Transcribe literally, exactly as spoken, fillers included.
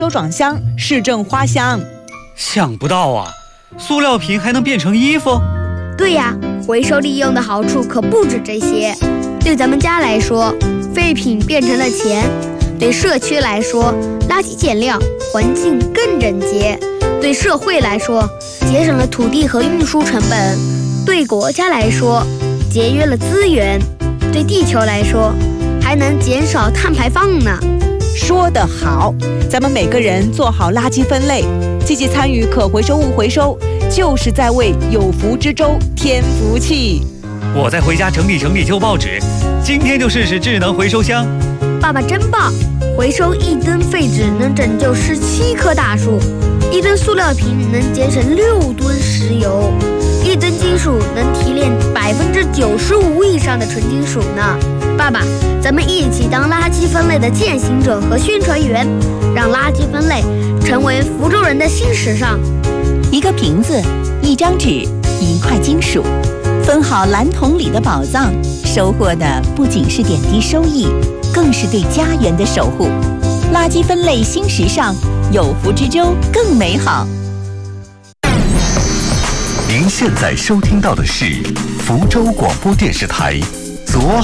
周转箱，市政花香。 想不到啊，塑料瓶还能变成衣服？ 对呀，回收利用的好处可不止这些。对咱们家来说，废品变成了钱；对社区来说，垃圾减量，环境更整洁；对社会来说，节省了土地和运输成本；对国家来说，节约了资源；对地球来说，还能减少碳排放呢。 说得好，咱们每个人做好垃圾分类，积极参与可回收物回收，就是在为有福之州添福气。 我再回家整理整理旧报纸，今天就试试智能回收箱。 爸爸真棒！回收一吨废纸能拯救十七棵大树，一吨塑料瓶能节省六吨石油，一吨金属能提炼百分之九十五以上的纯金属呢。爸爸，咱们一起当垃圾分类的践行者和宣传员，让垃圾分类成为福州人的新时尚。 一个瓶子，一张纸，一块金属，分好蓝桶里的宝藏，收获的不仅是点滴收益，更是对家园的守护。垃圾分类新时尚，有福之州更美好。 您现在收听到的是福州广播电视台左